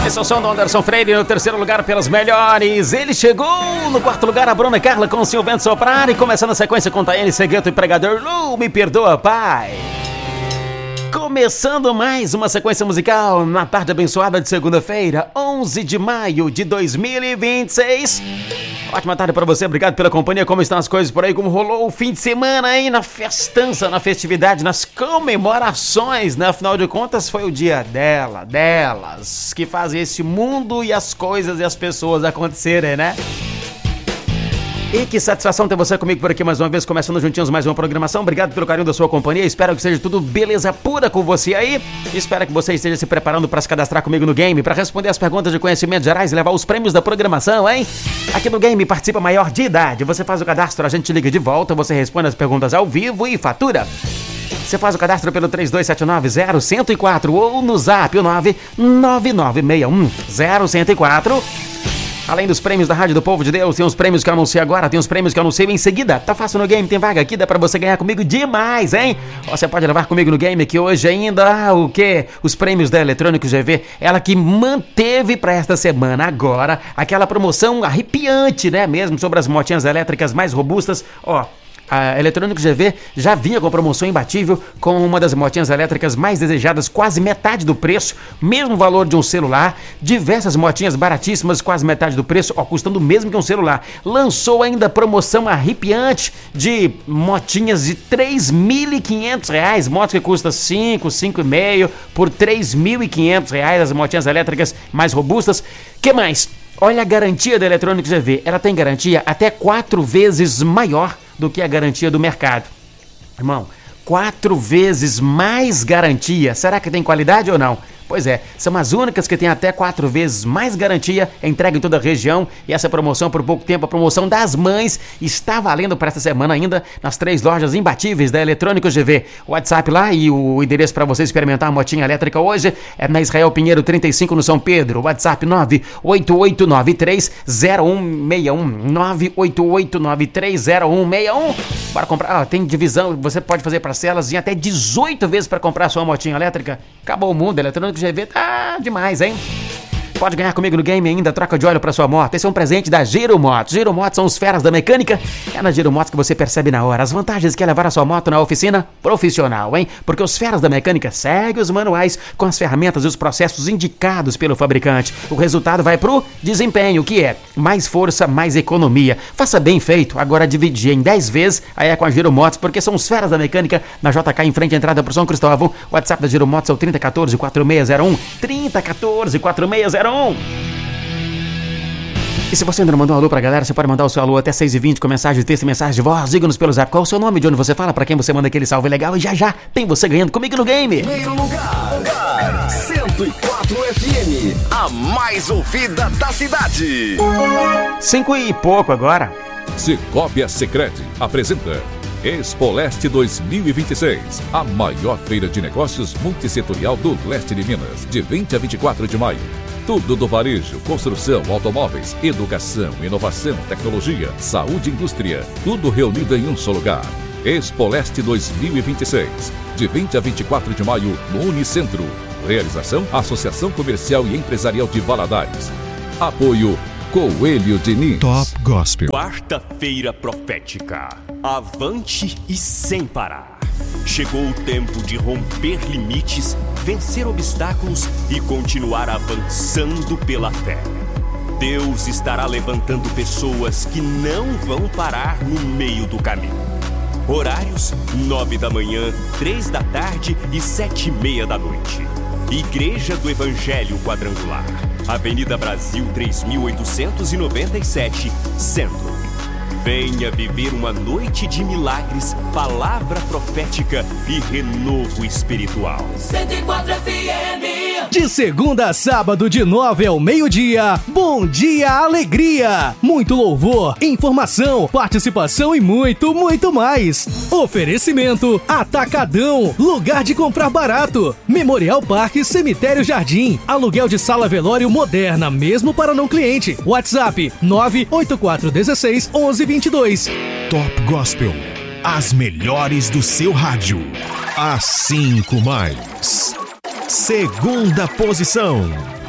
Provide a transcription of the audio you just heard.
Esse é o som do Anderson Freire no terceiro lugar pelas melhores. Ele chegou no quarto lugar, a Bruna Carla com Seu Vento Soprar. E começando a sequência com Taiane Segueto e Pregador Lu, Me Perdoa, Pai. Começando mais uma sequência musical na tarde abençoada de segunda-feira, 11 de maio de 2026. Ótima tarde pra você, obrigado pela companhia. Como estão as coisas por aí? Como rolou o fim de semana aí na festança, na festividade, nas comemorações, né? Afinal de contas foi o dia delas, que fazem esse mundo e as coisas e as pessoas acontecerem, né? E que satisfação ter você comigo por aqui mais uma vez, começando juntinhos mais uma programação. Obrigado pelo carinho da sua companhia, espero que seja tudo beleza pura com você aí. Espero que você esteja se preparando para se cadastrar comigo no game, para responder as perguntas de conhecimentos gerais e levar os prêmios da programação, hein? Aqui no game participa maior de idade, você faz o cadastro, a gente liga de volta, você responde as perguntas ao vivo e fatura. Você faz o cadastro pelo 3279-0104 ou no zap o 99961-0104. Além dos prêmios da Rádio do Povo de Deus, tem os prêmios que eu anunciei agora, tem os prêmios que eu anunciei em seguida. Tá fácil no game, tem vaga aqui, dá pra você ganhar comigo demais, hein? Você pode levar comigo no game que hoje ainda, o quê? Os prêmios da Eletrônicos GV, ela que manteve pra esta semana agora aquela promoção arrepiante, né? Mesmo sobre as motinhas elétricas mais robustas, ó. A Eletrônicos GV já vinha com promoção imbatível, com uma das motinhas elétricas mais desejadas, quase metade do preço, mesmo valor de um celular, diversas motinhas baratíssimas, quase metade do preço, ó, custando o mesmo que um celular. Lançou ainda promoção arrepiante de motinhas de R$3.500, motos que custam 5,5 por R$3.500, as motinhas elétricas mais robustas. Que mais? Olha a garantia da Eletrônicos GV, ela tem garantia até 4 vezes maior do que a garantia do mercado. Irmão, 4 vezes mais garantia. Será que tem qualidade ou não? Pois é, são as únicas que têm até 4 vezes mais garantia, entrega em toda a região. E essa promoção, por pouco tempo, a promoção das mães, está valendo para esta semana ainda nas 3 lojas imbatíveis da Eletrônicos GV. O WhatsApp lá e o endereço para você experimentar a motinha elétrica hoje é na Israel Pinheiro 35 no São Pedro. WhatsApp 988930161, 988930161. Para comprar, tem divisão, você pode fazer parcelas em até 18 vezes para comprar a sua motinha elétrica. Acabou o mundo, Eletrônicos GV tá demais, hein? Pode ganhar comigo no game ainda, troca de óleo para sua moto. Esse é um presente da Giro Motos. Giro Motos são os feras da mecânica. É na Giro Motos que você percebe na hora as vantagens que é levar a sua moto na oficina profissional, hein? Porque os feras da mecânica seguem os manuais com as ferramentas e os processos indicados pelo fabricante. O resultado vai pro desempenho, que é mais força, mais economia. Faça bem feito, agora dividir em 10 vezes, aí é com a Giro Motos, porque são os feras da mecânica na JK em frente à entrada pro São Cristóvão. O WhatsApp da Giro Motos é o 3014-4601, 3014-4601. E se você ainda não mandou um alô pra galera, você pode mandar o seu alô até 6h20 com mensagem de texto e mensagem de voz. Diga-nos pelo zap qual é o seu nome, de onde você fala, pra quem você manda aquele salve legal. E já tem você ganhando comigo no game. Primeiro lugar, 104 FM, a mais ouvida da cidade. 5 e pouco agora. Cicobi Sicredi apresenta Expo Leste 2026, a maior feira de negócios multissetorial do leste de Minas, de 20 a 24 de maio. Tudo do varejo, construção, automóveis, educação, inovação, tecnologia, saúde e indústria. Tudo reunido em um só lugar. Expo Leste 2026, de 20 a 24 de maio no Unicentro. Realização: Associação Comercial e Empresarial de Valadares. Apoio: Coelho Diniz. Top Gospel. Quarta-feira profética. Avante e sem parar. Chegou o tempo de romper limites, vencer obstáculos e continuar avançando pela fé. Deus estará levantando pessoas que não vão parar no meio do caminho. Horários: 9 da manhã, 3 da tarde e 7h30 da noite. Igreja do Evangelho Quadrangular, Avenida Brasil 3897, Centro. Venha viver uma noite de milagres, palavra profética e renovo espiritual. 104 FM. De segunda a sábado, de 9 ao meio-dia, Bom Dia Alegria. Muito louvor, informação, participação e muito, muito mais. Oferecimento: Atacadão, lugar de comprar barato. Memorial Parque Cemitério Jardim. Aluguel de sala velório moderna, mesmo para não cliente. WhatsApp: 984161122. Top Gospel, as melhores do seu rádio. A 5 mais. Segunda posição.